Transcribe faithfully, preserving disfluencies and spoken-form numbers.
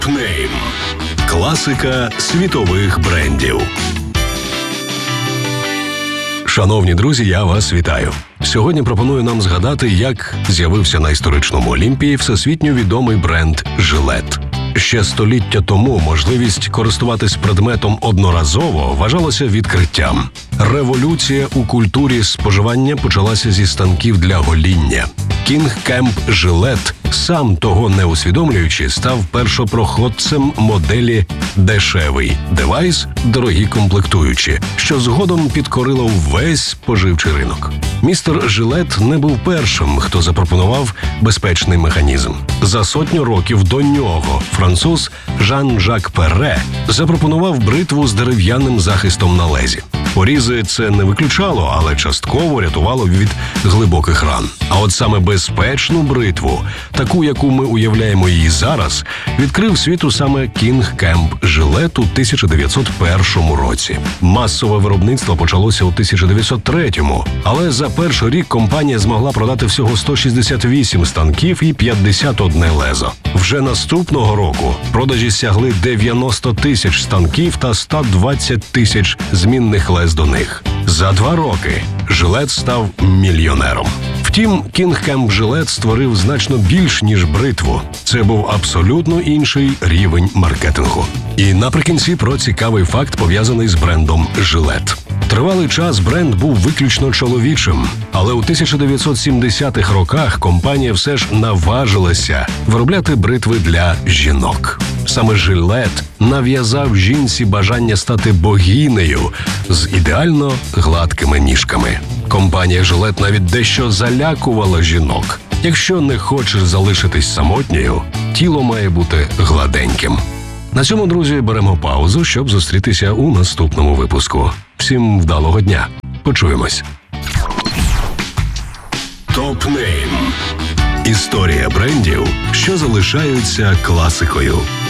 Name. Класика світових брендів. Шановні друзі, я вас вітаю. Сьогодні пропоную нам згадати, як з'явився на історичному Олімпії всесвітньо відомий бренд «Жилет». Ще століття тому можливість користуватись предметом одноразово вважалася відкриттям. Революція у культурі споживання почалася зі станків для гоління. Кінг Кемп Жилет, сам того не усвідомлюючи, став першопроходцем моделі «дешевий девайс, дорогі комплектуючі», що згодом підкорило весь споживчий ринок. Містер Жилет не був першим, хто запропонував безпечний механізм. За сотню років до нього француз Жан-Жак Перре запропонував бритву з дерев'яним захистом на лезі. Порізи це не виключало, але частково рятувало від глибоких ран. А от саме безпечну бритву, таку, яку ми уявляємо її зараз, відкрив світу саме Кінг Кемп Жилет у тисяча дев'ятсот першому році. Масове виробництво почалося у тисяча дев'ятсот третьому, але за перший рік компанія змогла продати всього сто шістдесят вісім станків і п'ятдесят одне лезо. Вже наступного року продажі сягли дев'яносто тисяч станків та сто двадцять тисяч змінних лез до них. За два роки Жилет став мільйонером. Втім, Кінг Кемп Жилет створив значно більш, ніж бритву. Це був абсолютно інший рівень маркетингу. І наприкінці про цікавий факт, пов'язаний з брендом Жилет. Тривалий час бренд був виключно чоловічим, але у тисяча дев'ятсот сімдесятих роках компанія все ж наважилася виробляти бритви для жінок. Саме Жилет нав'язав жінці бажання стати богинею з ідеально гладкими ніжками. Компанія Жилет навіть дещо залякувала жінок. Якщо не хочеш залишитись самотньою, тіло має бути гладеньким. На цьому, друзі, беремо паузу, щоб зустрітися у наступному випуску. Всім вдалого дня. Почуємось. Топ Нейм. Історія брендів, що залишаються класикою.